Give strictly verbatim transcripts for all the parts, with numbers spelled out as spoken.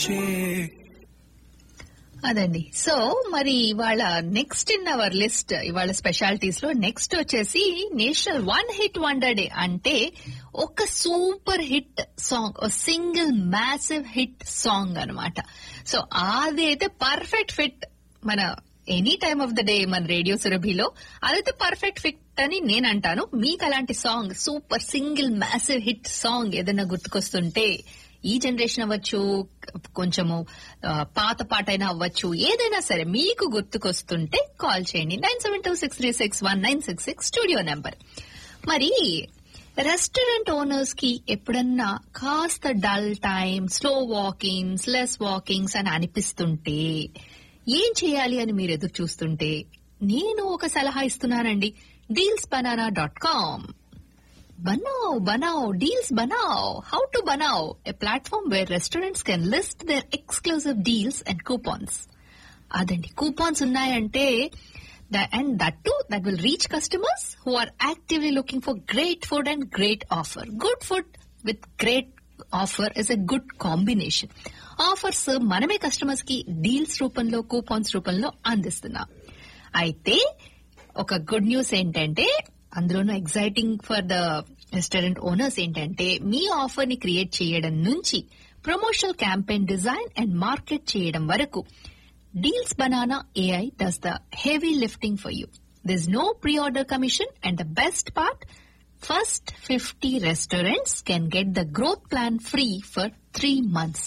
అదండి. సో మరి ఇవాళ నెక్స్ట్ ఇన్ అవర్ లిస్ట్, ఇవాళ స్పెషాలిటీస్ లో నెక్స్ట్ వచ్చేసి national one hit wonder day. అంటే ఒక super hit song, single massive hit song అనమాట. సో అది అయితే పర్ఫెక్ట్ ఫిట్ మన any time of the day మన రేడియో సురభిలో. అదైతే పర్ఫెక్ట్ ఫిట్ అని నేను అంటాను. మీకు అలాంటి song, super single massive hit song ఏదైనా గుర్తుకొస్తుంటే, ఈ జనరేషన్ అవ్వచ్చు, కొంచెము పాత పాట అయినా అవ్వచ్చు, ఏదైనా సరే మీకు గుర్తుకొస్తుంటే కాల్ చేయండి. Nine seven two six three six one nine six six studio number. మరి రెస్టారెంట్ ఓనర్స్ కి ఎప్పుడన్నా కాస్త dull time, slow walkings, less walkings అని అనిపిస్తుంటే, ఏం చేయాలి అని మీరు ఎదురు చూస్తుంటే, నేను ఒక సలహా ఇస్తున్నానండి. Deals banana dot com. Banao, Banao, Deals Banao. How to Banao? A platform where restaurants can list their exclusive deals and coupons. Adandi, coupons unnayante, and that too, that will reach customers who are actively looking for great food and great offer. Good food with great offer is a good combination. Offers maname customers ki deals రూపంలో, coupons రూపంలో అందిస్తున్నాం. అయితే ఒక good news ఏంటంటే, అందులోనూ exciting for the restaurant owners ఏంటంటే, మీ offer ని create చేయడం నుంచి promotional campaign design and market చేయడం వరకు deals banana AI does the heavy lifting for you. This no pre order commission and the best part, first fifty restaurants can get the growth plan free for three months.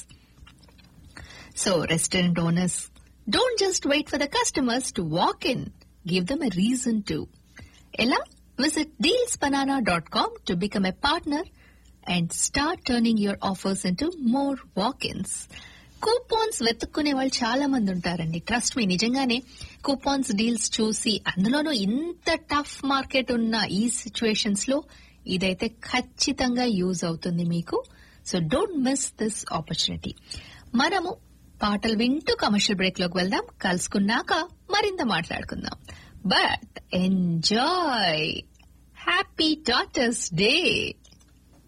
So restaurant owners, don't just wait for the customers to walk in, give them a reason to. ఎలా? Visit deals banana dot com to become a partner and start turning your offers into more walk-ins. Coupons వెతుక్కునే వాళ్ళు చాలా మంది ఉంటారండి. Trust me, నిజంగానే coupons deals చూసి, అందులోనూ ఇంత tough market ఉన్న ఈ సిచ్యువేషన్స్ లో ఇదైతే ఖచ్చితంగా యూజ్ అవుతుంది మీకు. So don't miss this opportunity. మనము పాటలు వింటూ కమర్షియల్ బ్రేక్ లోకి వెళ్దాం. కలుసుకున్నాక మరింత మాట్లాడుకుందాం. But enjoy! Happy Daughter's Day!